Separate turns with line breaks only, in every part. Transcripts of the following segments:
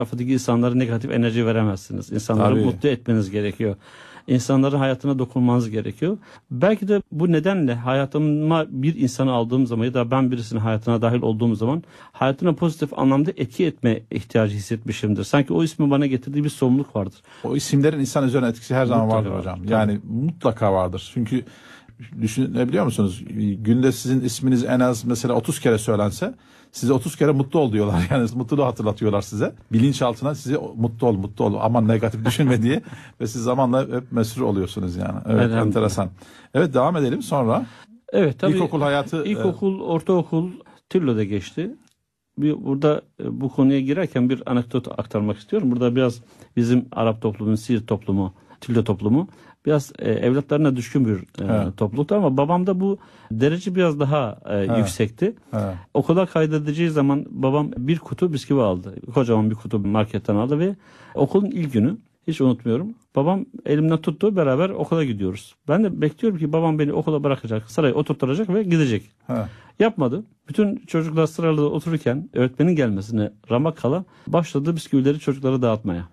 etrafındaki insanlara negatif enerji veremezsiniz. İnsanları
Tabii.
mutlu etmeniz gerekiyor. İnsanların hayatına dokunmanız gerekiyor. Belki de bu nedenle hayatıma bir insanı aldığım zaman ya da ben birisinin hayatına dahil olduğum zaman hayatına pozitif anlamda etki etme ihtiyacı hissetmişimdir. Sanki o ismin bana getirdiği bir sorumluluk vardır.
O isimlerin insan üzerine etkisi her zaman
Mutlaka
vardır
var.
hocam. Yani mutlaka vardır. Çünkü düşünebiliyor musunuz? Günde sizin isminiz en az mesela 30 kere söylense size 30 kere mutlu ol diyorlar. Yani mutluluğu hatırlatıyorlar size. Bilinçaltına size mutlu ol, mutlu ol. Aman negatif düşünme diye. Ve siz zamanla hep mesrur oluyorsunuz yani. Evet, enteresan. Evet, devam edelim sonra.
Evet, tabii.
İlkokul hayatı.
İlkokul, ortaokul Tillo'da geçti. Burada bu konuya girerken bir anekdot aktarmak istiyorum. Burada biraz bizim Arap toplumu, Siirt toplumu, Tillo toplumu biraz evlatlarına düşkün bir topluluktu ama babamda bu derece biraz daha yüksekti. Okula kaydedeceği zaman babam bir kutu bisküvi aldı. Kocaman bir kutu marketten aldı ve okulun ilk günü hiç unutmuyorum. Babam elimden tuttu, beraber okula gidiyoruz. Ben de bekliyorum ki babam beni okula bırakacak, sıraya oturtacak ve gidecek. Yapmadı. Bütün çocuklar sırada otururken öğretmenin gelmesine ramak kala başladı bisküvileri çocuklara dağıtmaya.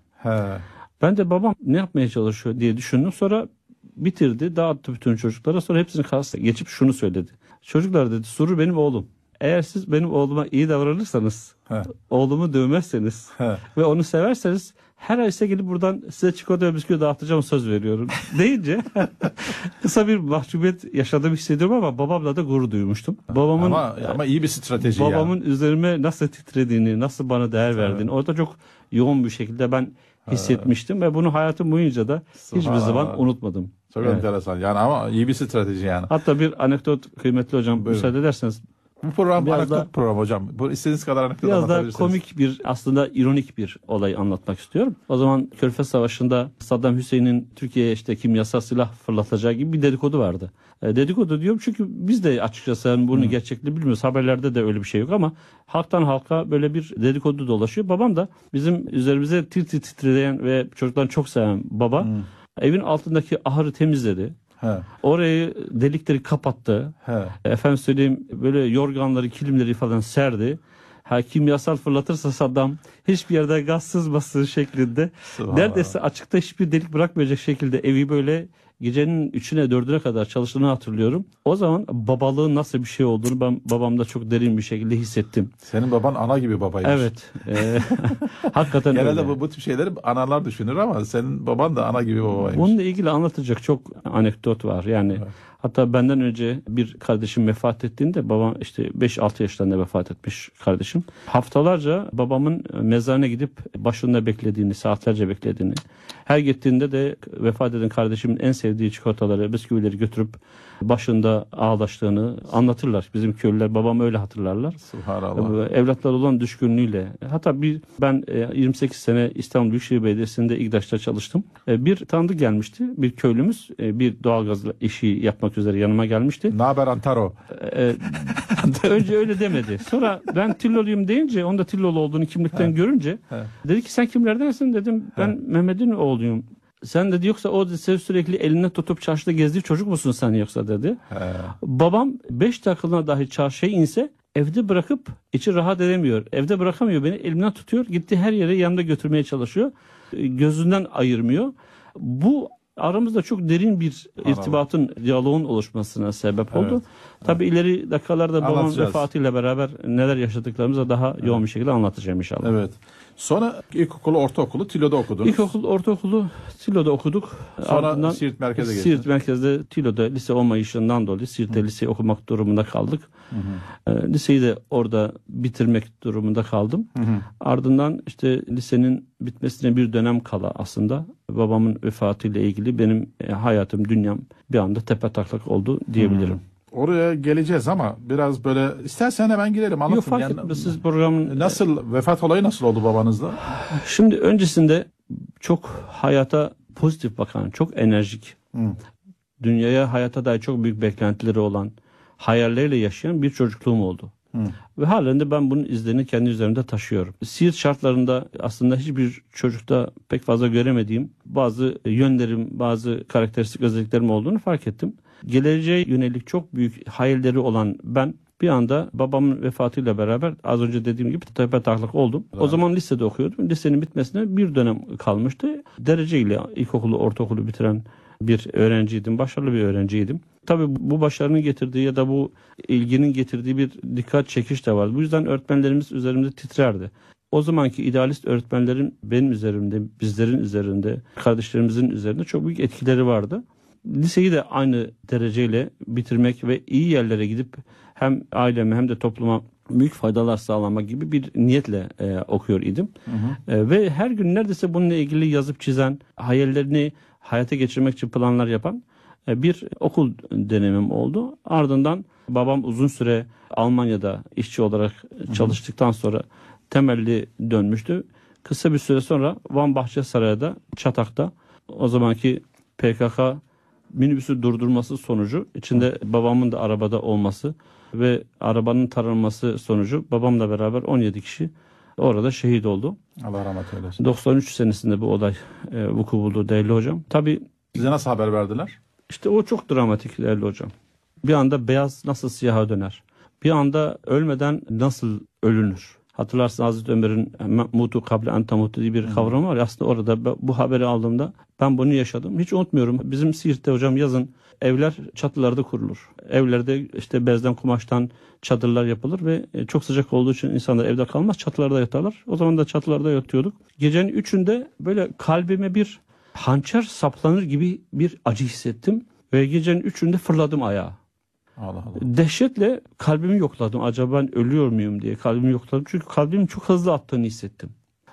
Ben de babam ne yapmaya çalışıyor diye düşündüm. Sonra bitirdi, dağıttı bütün çocuklara. Sonra hepsini karşısına geçip şunu söyledi. Çocuklar dedi, Surur benim oğlum. Eğer siz benim oğluma iyi davranırsanız, oğlumu dövmezseniz ve onu severseniz her ay size gelip buradan size çikolata ve bisküvi dağıtacağım, söz veriyorum deyince kısa bir mahcubiyet yaşadığımı hissediyorum ama babamla da gurur duymuştum. Babamın
ama iyi bir strateji
babamın üzerime nasıl titrediğini, nasıl bana değer verdiğini orada çok yoğun bir şekilde ben hissetmiştim ve bunu hayatım boyunca da hiçbir zaman unutmadım.
Çok enteresan yani, ama iyi bir strateji yani.
Hatta bir anekdot kıymetli hocam, müsaade ederseniz.
Bu program anekdot programı hocam. Bu istediğiniz kadar anekdot anlatabilirsiniz.
Biraz da komik bir, aslında ironik bir olay anlatmak istiyorum. O zaman Körfez Savaşı'nda Saddam Hüseyin'in Türkiye'ye işte kimyasal silah fırlatacağı gibi bir dedikodu vardı. Dedikodu diyorum çünkü biz de açıkçası bunu gerçekliği bilmiyoruz. Haberlerde de öyle bir şey yok ama halktan halka böyle bir dedikodu dolaşıyor. Babam da bizim üzerimize tir tir titreyen ve çocuklarını çok seven baba evin altındaki ahırı temizledi. Orayı, delikleri kapattı. Efendim söyleyeyim, böyle yorganları, kilimleri falan serdi. Kimyasal fırlatırsa Saddam hiçbir yerde gaz sızmasın şeklinde. Neredeyse açıkta hiçbir delik bırakmayacak şekilde evi böyle gecenin 3'üne 4'üne kadar çalıştığını hatırlıyorum. O zaman babalığın nasıl bir şey olduğunu ben babamda çok derin bir şekilde hissettim.
Senin baban ana gibi babaymış.
Evet. Hakikaten
genelde
öyle.
bu tip şeyleri analar düşünür ama senin baban da ana gibi babaymış.
Bununla ilgili anlatacak çok anekdot var. Yani hatta benden önce bir kardeşim vefat ettiğinde, babam işte 5-6 yaşlarında vefat etmiş kardeşim. Haftalarca babamın mezarına gidip başında beklediğini, saatlerce beklediğini, her gittiğinde de vefat eden kardeşimin en sevdiği çikolataları, bisküvileri götürüp başında ağlaştığını anlatırlar. Bizim köylüler, babam öyle hatırlarlar.
Subhanallah.
Evlatlar olan düşkünlüğüyle. Hatta ben 28 sene İstanbul Büyükşehir Belediyesi'nde İGDAŞ'ta çalıştım. Bir tanıdık gelmişti. Bir köylümüz bir doğalgaz işi yapmak üzere yanıma gelmişti.
Ne haber Antaro?
Önce öyle demedi. Sonra ben Tilloluyum deyince, onda Tillolu olduğunu kimlikten görünce dedi ki sen kimlerdensin dedim. Ben Mehmet'in oğluyum. Sen dedi, yoksa o sürekli eline tutup çarşıda gezdiği çocuk musun sen yoksa dedi. Babam 5 dakikalığına dahi çarşıya inse evde bırakıp, içi rahat edemiyor. Evde bırakamıyor beni, elimden tutuyor. Gitti her yere yanında götürmeye çalışıyor. Gözünden ayırmıyor. Bu aramızda çok derin bir irtibatın, diyaloğun oluşmasına sebep oldu. Tabii ileri dakikalarda babamın vefatıyla beraber neler yaşadıklarımızı daha yoğun bir şekilde anlatacağım inşallah.
Evet. Sonra ilkokulu, ortaokulu Tillo'da okudunuz.
İlkokul, ortaokulu Tillo'da okuduk.
Sonra
ardından
Siirt merkeze geçtiniz.
Siirt merkezde Tillo'da lise olmayışından dolayı Siirt'te lise okumak durumunda kaldık. Liseyi de orada bitirmek durumunda kaldım. Ardından işte lisenin bitmesine bir dönem kala aslında babamın vefatıyla ilgili benim hayatım, dünyam bir anda tepetaklak oldu diyebilirim.
Oraya geleceğiz ama biraz böyle istersen hemen girelim, anlatın.
Yok, fark etmez. Siz programın...
Nasıl, vefat olayı nasıl oldu babanızda?
Şimdi öncesinde çok hayata pozitif bakan, çok enerjik, dünyaya, hayata dair çok büyük beklentileri olan, hayalleriyle yaşayan bir çocukluğum oldu. Ve halen de ben bunun izlerini kendi üzerimde taşıyorum. Siirt şartlarında aslında hiçbir çocukta pek fazla göremediğim bazı yönlerim, bazı karakteristik özelliklerim olduğunu fark ettim. Geleceğe yönelik çok büyük hayalleri olan ben Bir anda babamın vefatıyla beraber az önce dediğim gibi tepetaklak oldum.
Evet.
O zaman lisede okuyordum. Lisenin bitmesine bir dönem kalmıştı. Dereceyle ilkokulu, ortaokulu bitiren bir öğrenciydim. Başarılı bir öğrenciydim. Tabii bu başarının getirdiği ya da bu ilginin getirdiği bir dikkat çekiş de vardı. Bu yüzden öğretmenlerimiz üzerimde titrerdi. O zamanki idealist öğretmenlerin benim üzerimde, bizlerin üzerinde, kardeşlerimizin üzerinde çok büyük etkileri vardı. Liseyi de aynı dereceyle bitirmek ve iyi yerlere gidip hem aileme hem de topluma büyük faydalar sağlamak gibi bir niyetle okuyor idim. Ve her gün neredeyse bununla ilgili yazıp çizen, hayallerini hayata geçirmek için planlar yapan bir okul dönemim oldu. Ardından babam uzun süre Almanya'da işçi olarak çalıştıktan sonra temelli dönmüştü. Kısa bir süre sonra Van Bahçesaray'da, Çatak'ta o zamanki PKK minibüsü durdurması sonucu, içinde babamın da arabada olması ve arabanın taranması sonucu babamla beraber 17 kişi orada şehit oldu.
Allah rahmet eylesin.
93 senesinde bu olay vuku buldu değerli hocam. Tabii
Size nasıl haber verdiler?
işte o çok dramatik değerli hocam. Bir anda beyaz nasıl siyaha döner? Bir anda ölmeden nasıl ölünür? Hatırlarsın Hazreti Ömer'in mutu kable en tamutu diye bir kavramı var. Aslında orada bu haberi aldığımda ben bunu yaşadım. Hiç unutmuyorum. Bizim Siirt'te hocam yazın evler çatılarda kurulur. Evlerde işte bezden kumaştan çadırlar yapılır ve çok sıcak olduğu için insanlar evde kalmaz, çatılarda yatarlar. O zaman da çatılarda yatıyorduk. Gecenin 3'ünde böyle kalbime bir hançer saplanır gibi bir acı hissettim ve gecenin 3'ünde fırladım ayağa.
Allah Allah.
Dehşetle kalbimi yokladım. Acaba ben ölüyor muyum diye kalbimi yokladım. Çünkü kalbimin çok hızlı attığını hissettim.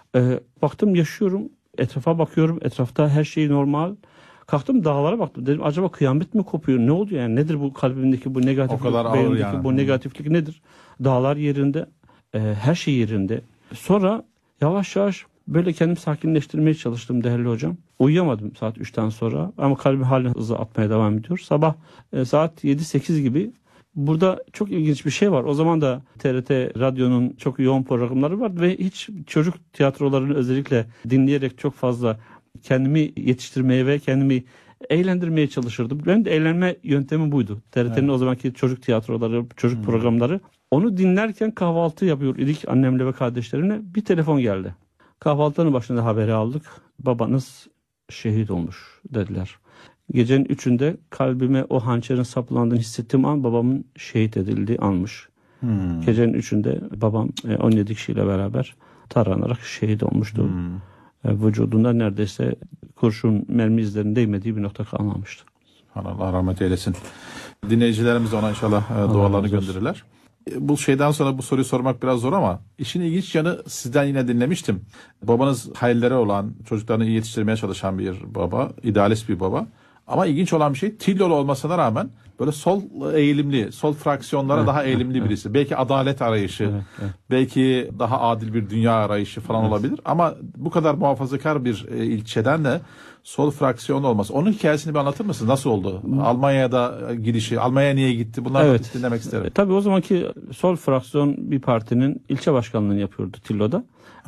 Baktım yaşıyorum. Etrafa bakıyorum. Etrafta her şey normal. Kalktım dağlara baktım. Dedim acaba kıyamet mi kopuyor? Ne oldu yani? Nedir bu kalbimdeki bu negatiflik?
O kadar ağır
beyindeki
yani.
bu negatiflik nedir? Dağlar yerinde. Her şey yerinde. Sonra yavaş yavaş böyle kendimi sakinleştirmeye çalıştım değerli hocam. Uyuyamadım saat 3'ten sonra ama kalbim halen hızlı atmaya devam ediyor. Sabah saat 7-8 gibi burada çok ilginç bir şey var. O zaman da TRT Radyo'nun çok yoğun programları vardı ve hiç çocuk tiyatrolarını özellikle dinleyerek çok fazla kendimi yetiştirmeye ve kendimi eğlendirmeye çalışırdım. Benim de eğlenme yöntemi buydu. TRT'nin o zamanki çocuk tiyatroları, çocuk programları. Onu dinlerken kahvaltı yapıyor idik annemle ve kardeşlerimle. Bir telefon geldi. Kahvaltının başında haberi aldık. Babanız şehit olmuş dediler. Gecenin 3'ünde kalbime o hançerin saplandığını hissettiğim an babamın şehit edildiği anmış. Gecenin 3'ünde babam 17 kişiyle beraber taranarak şehit olmuştu. Vücudunda neredeyse kurşun mermi izlerinin değmediği bir nokta kalmamıştı.
Allah rahmet eylesin. Dinleyicilerimiz ona inşallah dualarını gönderirler. Bu şeyden sonra bu soruyu sormak biraz zor ama işin ilginç yanı sizden yine dinlemiştim. Babanız hayalleri olan, çocuklarını iyi yetiştirmeye çalışan bir baba, idealist bir baba. Ama ilginç olan bir şey Tillolu olmasına rağmen böyle sol eğilimli, sol fraksiyonlara daha eğilimli birisi. Belki adalet arayışı, belki daha adil bir dünya arayışı falan olabilir. Ama bu kadar muhafazakar bir ilçeden de sol fraksiyon olması. Onun hikayesini bir anlatır mısın? Nasıl oldu? Almanya'da gidişi, Almanya'ya niye gitti? Bunları dinlemek isterim.
Tabii o zamanki sol fraksiyon bir partinin ilçe başkanlığını yapıyordu Tillo'da.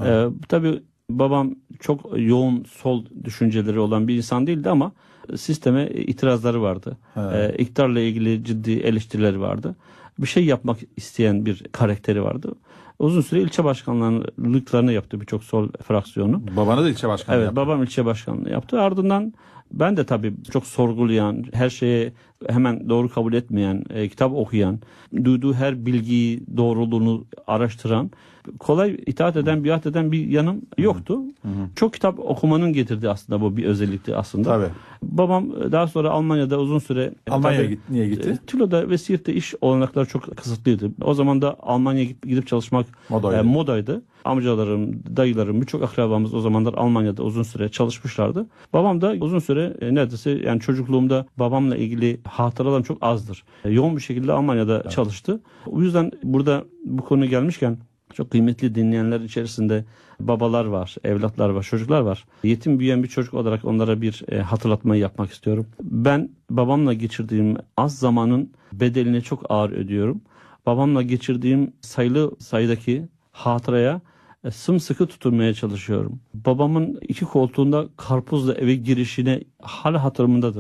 Tabii babam çok yoğun sol düşünceleri olan bir insan değildi ama sisteme itirazları vardı. İktidarla ilgili ciddi eleştirileri vardı. Bir şey yapmak isteyen bir karakteri vardı. Uzun süre ilçe başkanlıklarını yaptı birçok sol fraksiyonu.
Babanız da ilçe başkanlığı yaptı.
Evet, babam ilçe başkanlığı yaptı. Ardından ben de tabii çok sorgulayan, her şeye hemen doğru kabul etmeyen, kitap okuyan, duyduğu her bilgiyi doğruluğunu araştıran, kolay itaat eden, biat eden bir yanım yoktu. Çok kitap okumanın getirdiği aslında bu bir özellikti aslında.
Tabii.
Babam daha sonra Almanya'da uzun süre...
Almanya'ya niye gitti?
Tillo'da ve Siirt'te iş olanakları çok kısıtlıydı. O zaman da Almanya'ya gidip çalışmak modaydı. Amcalarım, dayılarım, birçok akrabamız o zamanlar Almanya'da uzun süre çalışmışlardı. Babam da uzun süre neredeyse yani çocukluğumda babamla ilgili hatıralarım çok azdır. Yoğun bir şekilde Almanya'da çalıştı. O yüzden burada bu konu gelmişken çok kıymetli dinleyenler içerisinde babalar var, evlatlar var, çocuklar var. Yetim büyüyen bir çocuk olarak onlara bir hatırlatmayı yapmak istiyorum. Ben babamla geçirdiğim az zamanın bedelini çok ağır ödüyorum. Babamla geçirdiğim sayılı sayıdaki hatıraya sımsıkı tutunmaya çalışıyorum. Babamın 2 koltuğunda karpuzla eve girişine hala hatırımdadır.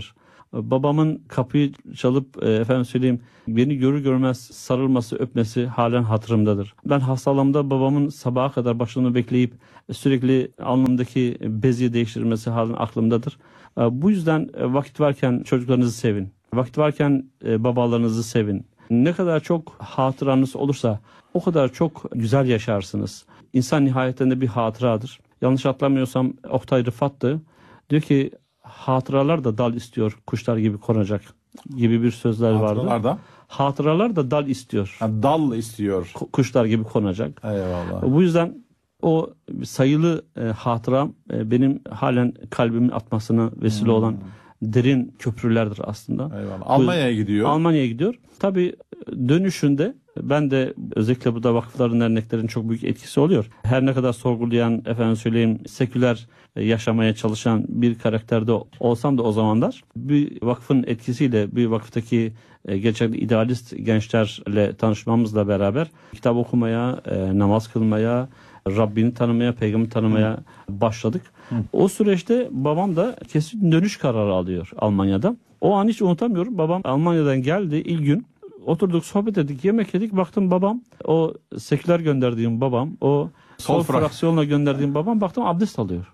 babamın kapıyı çalıp efendim söyleyeyim beni görür görmez sarılması, öpmesi halen hatırımdadır. Ben hastalığımda babamın sabaha kadar başını bekleyip sürekli alnımdaki bezi değiştirmesi halen aklımdadır. Bu yüzden vakit varken çocuklarınızı sevin. Vakit varken babalarınızı sevin. Ne kadar çok hatıranız olursa o kadar çok güzel yaşarsınız. İnsan nihayetinde bir hatıradır. Yanlış hatırlamıyorsam Oktay Rıfat'tı. Diyor ki hatıralar da dal istiyor, kuşlar gibi konacak gibi bir sözler vardı. Hatıralar da dal istiyor.
Dal istiyor.
Kuşlar gibi konacak.
Eyvallah.
Bu yüzden o sayılı hatıram benim halen kalbimin atmasına vesile olan derin köprülerdir aslında.
Eyvallah. Almanya'ya gidiyor.
Almanya'ya gidiyor. Tabii dönüşünde ben de özellikle burada vakıfların, derneklerin çok büyük etkisi oluyor. Her ne kadar sorgulayan, efendim söyleyeyim, seküler yaşamaya çalışan bir karakterde olsam da o zamanlar bir vakfın etkisiyle, bir vakıftaki gerçekten idealist gençlerle tanışmamızla beraber kitap okumaya, namaz kılmaya, Rabbini tanımaya, peygamberi tanımaya başladık. O süreçte babam da kesin dönüş kararı alıyor Almanya'da. O an hiç unutamıyorum. Babam Almanya'dan geldi ilk gün. Oturduk, sohbet ettik, yemek yedik. Baktım babam, o seküler gönderdiğim babam, o sol fraksiyonla gönderdiğim babam, baktım abdest alıyor.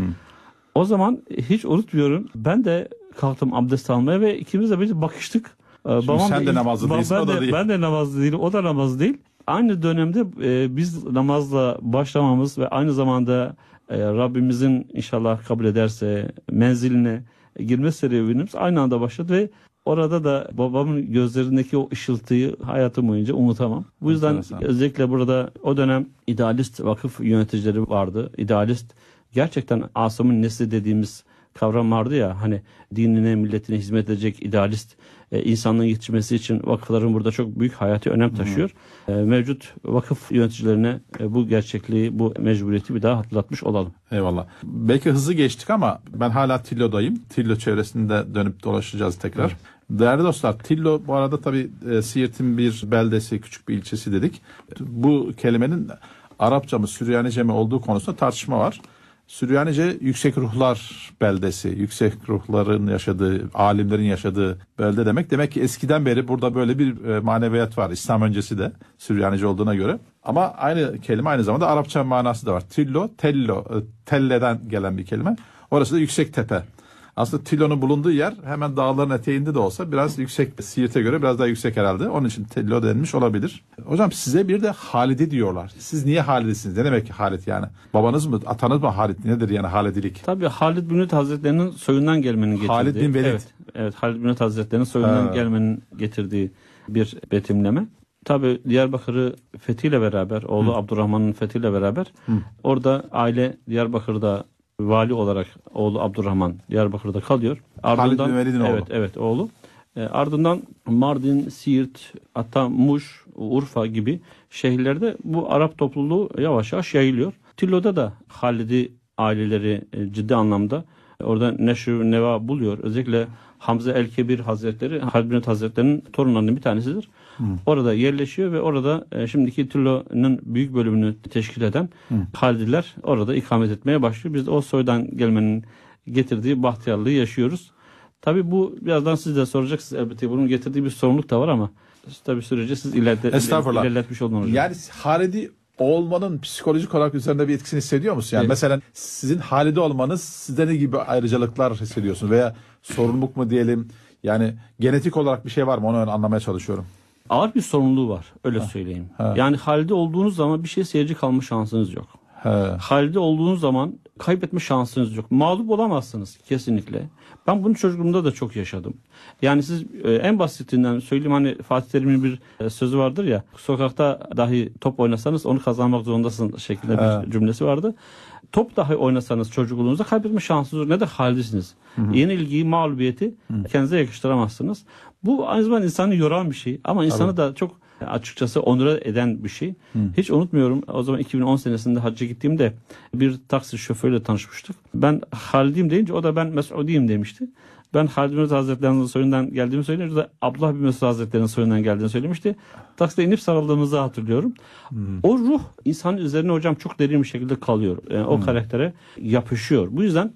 O zaman hiç unutmuyorum. Ben de kalktım abdest almaya ve ikimiz de bir bakıştık.
Babam sen de namazlı değilsin, o da değil.
Ben de namazlı değilim, o da namazlı değil. Aynı dönemde biz namazla başlamamız ve aynı zamanda Rabbimizin inşallah kabul ederse menziline girme serüvenimiz aynı anda başladı ve orada da babamın gözlerindeki o ışıltıyı hayatım boyunca unutamam. Bu yüzden özellikle burada o dönem idealist vakıf yöneticileri vardı. İdealist, gerçekten Asım'ın nesli dediğimiz kavram vardı ya, hani dinine, milletine hizmet edecek idealist insanlığın yetişmesi için vakıfların burada çok büyük hayati önem taşıyor. Mevcut vakıf yöneticilerine bu gerçekliği, bu mecburiyeti bir daha hatırlatmış olalım.
Eyvallah. Belki hızlı geçtik ama ben hala Tillo'dayım. Tillo çevresinde dönüp dolaşacağız tekrar. Evet. Değerli dostlar, Tillo bu arada tabii Siirt'in bir beldesi, küçük bir ilçesi dedik. Bu kelimenin Arapça mı, Süryanice mi olduğu konusunda tartışma var. Süryanice yüksek ruhlar beldesi, yüksek ruhların yaşadığı, alimlerin yaşadığı belde demek. Demek ki eskiden beri burada böyle bir maneviyat var. İslam öncesi de Süryanice olduğuna göre. Ama aynı kelime aynı zamanda Arapça manası da var. Tillo, tello, telleden gelen bir kelime. Orası da yüksek tepe. Aslında Tillo'nun bulunduğu yer hemen dağların eteğinde de olsa biraz yüksek. Siirt'e göre biraz daha yüksek herhalde. Onun için Tillo denmiş olabilir. Hocam size bir de Halidi diyorlar. Siz niye Halidisiniz? Ne demek ki Halid yani? Babanız mı, atanız mı Halid? Nedir yani Halidilik?
Tabii Halid bin Velid Hazretleri'nin soyundan gelmenin getirdiği.
Halid bin Velid.
Evet, Halid bin Velid Hazretleri'nin soyundan gelmenin getirdiği bir betimleme. Tabii Diyarbakır'ı fethiyle beraber, oğlu Abdurrahman'ın fethiyle beraber orada aile Diyarbakır'da vali olarak oğlu Abdurrahman Diyarbakır'da kalıyor. Ardından,
Halid bin Velid'in oğlu.
Evet oğlu. Ardından Mardin, Siirt, hatta Muş, Urfa gibi şehirlerde bu Arap topluluğu yavaş yavaş yayılıyor. Tillo'da da Halidi aileleri ciddi anlamda orada neşr neva buluyor. Özellikle Hamza el-Kebir Hazretleri, Halid bin Velid Hazretleri'nin torunlarının bir tanesidir. Orada yerleşiyor ve orada şimdiki Tillo'nun büyük bölümünü teşkil eden Halidiler orada ikamet etmeye başlıyor. Biz de o soydan gelmenin getirdiği bahtiyarlığı yaşıyoruz. Tabii bu birazdan siz de soracaksınız elbette. Bunun getirdiği bir sorumluluk da var ama tabii sürece siz ilerletmiş oldunuz.
Yani Halidi olmanın psikolojik olarak üzerinde bir etkisini hissediyor musun? Yani mesela sizin Halidi olmanız sizde ne gibi ayrıcalıklar hissediyorsunuz? Veya sorumluluk mu diyelim? Yani genetik olarak bir şey var mı? Onu anlamaya çalışıyorum.
Ağır bir sorumluluğu var. Öyle söyleyeyim. Yani Halide olduğunuz zaman bir şey seyirci kalma şansınız yok. Halide olduğunuz zaman kaybetme şansınız yok. Mağlup olamazsınız kesinlikle. Ben bunu çocukluğumda da çok yaşadım. Yani siz en basitinden söyleyeyim, hani Fatih Terim'in bir sözü vardır ya, sokakta dahi top oynasanız onu kazanmak zorundasın şeklinde bir cümlesi vardı. Top dahi oynasanız çocukluğunuzda kaybetme şansınız yok. Ne de Halidesiniz. Yenilgiyi, mağlubiyeti kendinize yakıştıramazsınız. Bu aynı zamanda insanı yoran bir şey ama insanı da çok açıkçası onur eden bir şey. Hiç unutmuyorum, o zaman 2010 senesinde hacca gittiğimde bir taksi şoförüyle tanışmıştık. Ben Halidiyim deyince o da ben Mes'udiyim demişti. Ben Halid bin Velid Hazretleri'nin soyundan geldiğimi söyleyince o da Abdullah bin Mesud Hazretleri'nin soyundan geldiğini söylemişti. Takside inip sarıldığımızı hatırlıyorum. O ruh insanın üzerine hocam çok derin bir şekilde kalıyor. Yani o karaktere yapışıyor. Bu yüzden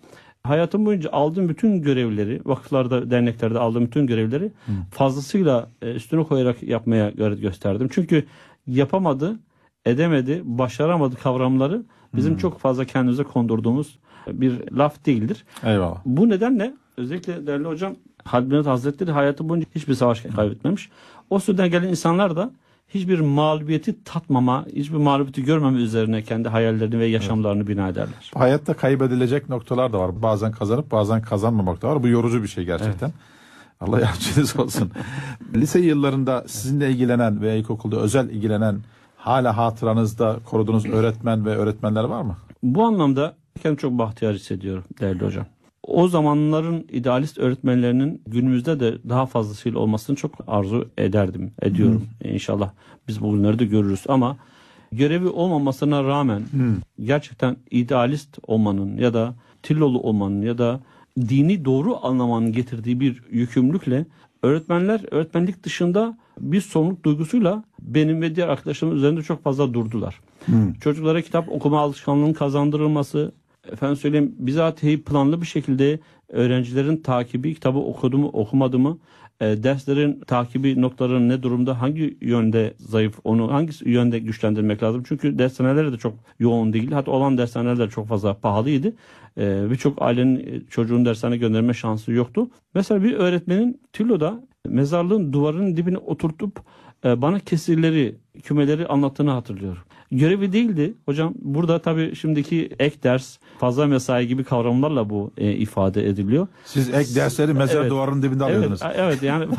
Hayatım boyunca aldığım bütün görevleri, vakıflarda, derneklerde aldığım bütün görevleri fazlasıyla üstüne koyarak yapmaya gayret gösterdim. Çünkü yapamadı, edemedi, başaramadı kavramları bizim çok fazla kendimize kondurduğumuz bir laf değildir.
Eyvallah.
Bu nedenle özellikle değerli hocam Halid Bin Hazretleri hayatı boyunca hiçbir savaş kaybetmemiş. O süreden gelen insanlar da hiçbir mağlubiyeti tatmama, hiçbir mağlubiyeti görmeme üzerine kendi hayallerini ve yaşamlarını bina ederler.
Hayatta kaybedilecek noktalar da var. Bazen kazanıp bazen kazanmamak da var. Bu yorucu bir şey gerçekten. Evet. Allah yardımcınız olsun. Lise yıllarında sizinle ilgilenen ve ilkokulda özel ilgilenen, hala hatıranızda koruduğunuz öğretmen ve öğretmenler var mı?
Bu anlamda kendimi çok bahtiyar hissediyorum değerli hocam. O zamanların idealist öğretmenlerinin günümüzde de daha fazlasıyla olmasını çok arzu ediyorum. İnşallah biz bugünleri de görürüz ama görevi olmamasına rağmen gerçekten idealist olmanın ya da Tillolu olmanın ya da dini doğru anlamanın getirdiği bir yükümlülükle öğretmenler öğretmenlik dışında bir sorumluluk duygusuyla benim ve diğer arkadaşlarımın üzerinde çok fazla durdular. Çocuklara kitap okuma alışkanlığının kazandırılması, efendim söyleyeyim bizatihi planlı bir şekilde öğrencilerin takibi, kitabı okudu mu okumadı mı, derslerin takibi noktaların ne durumda, hangi yönde zayıf, onu hangi yönde güçlendirmek lazım. Çünkü dershaneleri de çok yoğun değil. Hatta olan dershaneler de çok fazla pahalıydı. Birçok ailenin çocuğun dershane gönderme şansı yoktu. Mesela bir öğretmenin Tillo'da mezarlığın duvarının dibine oturtup bana kesirleri, kümeleri anlattığını hatırlıyorum. Görevi değildi hocam. Burada tabii şimdiki ek ders, fazla mesai gibi kavramlarla bu ifade ediliyor.
Siz ek dersleri mezar duvarının dibinde alıyordunuz.
Evet yani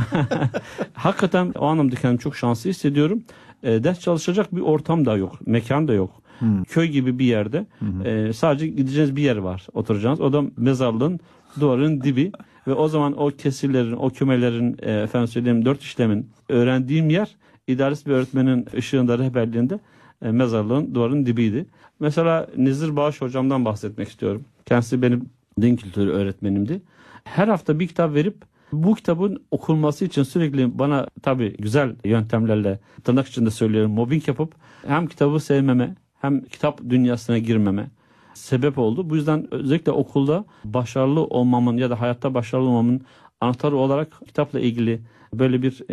hakikaten o anlamda kendimi çok şanslı hissediyorum. Ders çalışacak bir ortam da yok, mekan da yok. Köy gibi bir yerde sadece gideceğiniz bir yer var, oturacağınız. O da mezarlığın duvarının dibi ve o zaman o kesirlerin, o kümelerin, efendim söyleyeyim 4 işlemin öğrendiğim yer idealist bir öğretmenin ışığında, rehberliğinde mezarlığın duvarının dibiydi. Mesela Nezir Bağış hocamdan bahsetmek istiyorum. Kendisi benim din kültürü öğretmenimdi. Her hafta bir kitap verip bu kitabın okunması için sürekli bana tabii güzel yöntemlerle, tırnak içinde söylüyorum, mobbing yapıp hem kitabı sevmeme hem kitap dünyasına girmeme sebep oldu. Bu yüzden özellikle okulda başarılı olmamın ya da hayatta başarılı olmamın anahtarı olarak kitapla ilgili böyle bir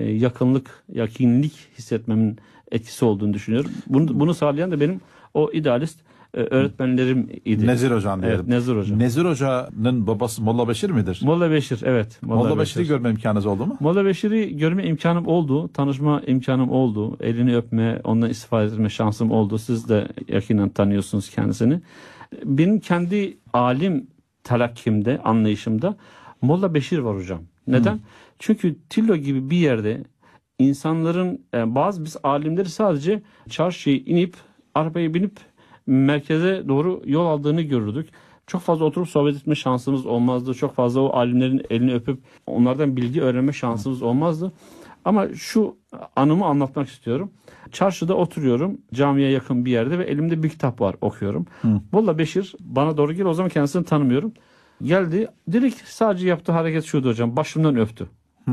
yakinlik hissetmemin etkisi olduğunu düşünüyorum. Bunu sağlayan da benim o idealist öğretmenlerim idi.
Nezir Hoca'nın diyelim.
Evet, Nezir Hoca.
Nezir Hoca'nın babası Molla Beşir midir?
Molla Beşir, evet.
Molla Beşir'i görme imkanınız oldu mu?
Molla Beşir'i görme imkanım oldu. Tanışma imkanım oldu. Elini öpme, ondan istifade etme şansım oldu. Siz de yakinen tanıyorsunuz kendisini. Benim kendi alim telakkimde, anlayışımda Molla Beşir var hocam. Neden? Çünkü Tillo gibi bir yerde insanların biz alimleri sadece çarşıya inip arabaya binip merkeze doğru yol aldığını görürdük. Çok fazla oturup sohbet etme şansımız olmazdı. Çok fazla o alimlerin elini öpüp onlardan bilgi öğrenme şansımız olmazdı. Ama şu anımı anlatmak istiyorum. Çarşıda oturuyorum, camiye yakın bir yerde ve elimde bir kitap var, okuyorum. Molla Beşir bana doğru geliyor. O zaman kendisini tanımıyorum. Geldi, direkt sadece yaptığı hareket şuydu hocam. Başımdan öptü.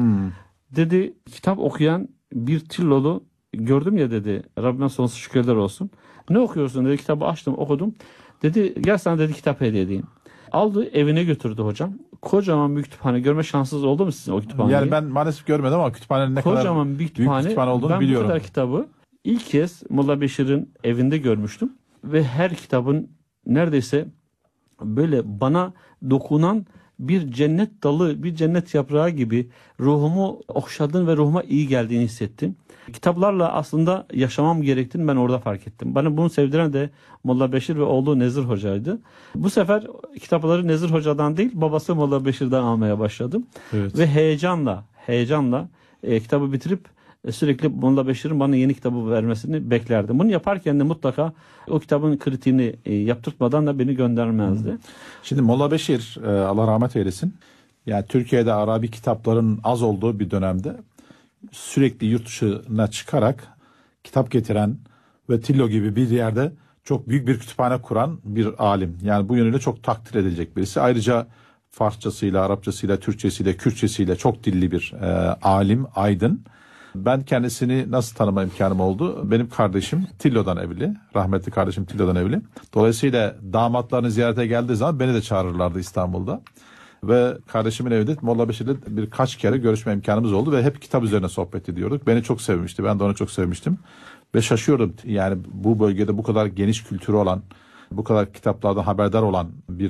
Dedi, kitap okuyan bir Tillolu gördüm ya dedi. Rabbime sonsuz şükürler olsun. Ne okuyorsun dedi. Kitabı açtım, okudum. Dedi, gel sana dedi kitap hediye edeyim. Aldı, evine götürdü hocam. Kocaman bir kütüphane. Görme şansınız oldu mu sizin o kütüphaneyi?
Yani ben maalesef görmedim ama kütüphanenin ne kadar büyük kütüphane olduğunu biliyorum.
Ben bu kadar kitabı ilk kez Molla Beşir'in evinde görmüştüm. Ve her kitabın neredeyse böyle bana dokunan bir cennet dalı, bir cennet yaprağı gibi ruhumu okşadığını ve ruhuma iyi geldiğini hissettim. Kitaplarla aslında yaşamam gerektiğini ben orada fark ettim. Bana bunu sevdiren de Molla Beşir ve oğlu Nezir Hoca'ydı. Bu sefer kitapları Nezir Hoca'dan değil, babası Molla Beşir'den almaya başladım. Evet. Ve heyecanla kitabı bitirip sürekli Molla Beşir'in bana yeni kitabı vermesini beklerdim. Bunu yaparken de mutlaka o kitabın kritiğini yaptırtmadan da beni göndermezdi.
Şimdi Molla Beşir, Allah rahmet eylesin, yani Türkiye'de Arabi kitapların az olduğu bir dönemde sürekli yurt dışına çıkarak kitap getiren ve Tillo gibi bir yerde çok büyük bir kütüphane kuran bir alim. Yani bu yönüyle çok takdir edilecek birisi. Ayrıca Farsçasıyla, Arapçasıyla, Türkçesiyle, Kürtçesiyle çok dilli bir alim, aydın. Ben kendisini nasıl tanıma imkanım oldu? Benim kardeşim Tillo'dan evli. Rahmetli kardeşim Tillo'dan evli. Dolayısıyla damatlarını ziyarete geldiği zaman beni de çağırırlardı İstanbul'da. Ve kardeşimin evinde Molla Beşir'le birkaç kere görüşme imkanımız oldu ve hep kitap üzerine sohbet ediyorduk. Beni çok sevmişti. Ben de onu çok sevmiştim. Ve şaşıyordum. Yani bu bölgede bu kadar geniş kültürü olan, bu kadar kitaplardan haberdar olan bir